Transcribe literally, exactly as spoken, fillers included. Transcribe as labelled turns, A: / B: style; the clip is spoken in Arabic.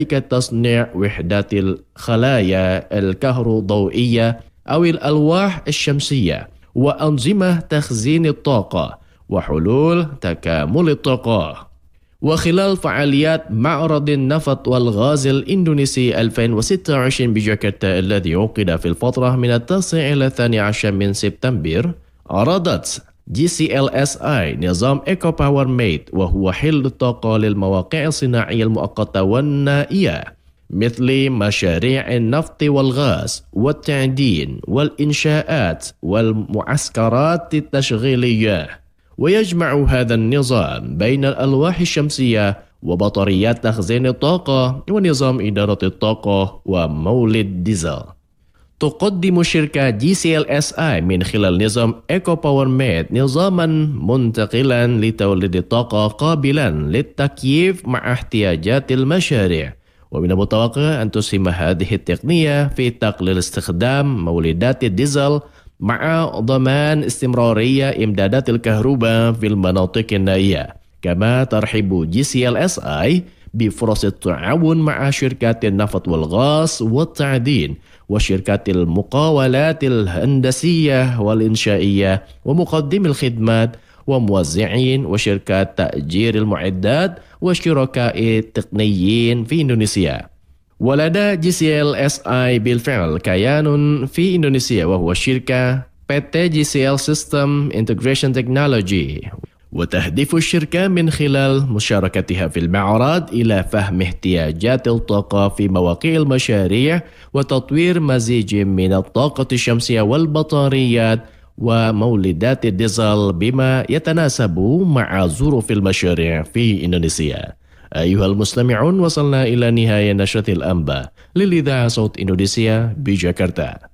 A: تصنيع وحدات الخلايا الكهروضوئية أو الألواح الشمسية، وأنظمة تخزين الطاقة، وحلول تكامل الطاقة. وخلال فعاليات معرض النفط والغاز الإندونيسي ألفين وستة وعشرين بجاكرتا الذي عقد في الفترة من التاسع إلى الثاني عشر من سبتمبر، عرضت جي سي إل إس آي نظام إيكو باور ميت، وهو حل الطاقة للمواقع الصناعية المؤقتة والنائية مثل مشاريع النفط والغاز والتعدين والإنشاءات والمعسكرات التشغيلية. ويجمع هذا النظام بين الألواح الشمسية وبطاريات تخزين الطاقة ونظام إدارة الطاقة ومولد ديزل. تقدم شركة جي سي إل إس آي من خلال نظام إيكو باور ميت نظاما منتقلا لتوليد الطاقة قابلا للتكييف مع احتياجات المشاريع، ومن المتوقع أن تسهم هذه التقنية في تقليل استخدام مولدات الديزل مع ضمان استمرارية إمدادات الكهرباء في المناطق النائية. كما ترحب جي سي إل إس آي بفرص التعاون مع شركات النفط والغاز والتعدين وشركات المقاولات الهندسية والإنشائية ومقدمي الخدمات وموزعين وشركات تأجير المعدات وشركاء التقنيين في إندونيسيا. ولدى جي سي إل إس آي بالفعل كيان في إندونيسيا، وهو شركة بي تي جي سي إل System Integration Technology. وتهدف الشركة من خلال مشاركتها في المعرض إلى فهم احتياجات الطاقة في مواقع المشاريع وتطوير مزيج من الطاقة الشمسية والبطاريات ومولدات الديزل بما يتناسب مع ظروف المشاريع في إندونيسيا. أيها المستمعون، وصلنا إلى نهاية نشرة الأنباء للإذاعة صوت إندونيسيا بجاكرتا.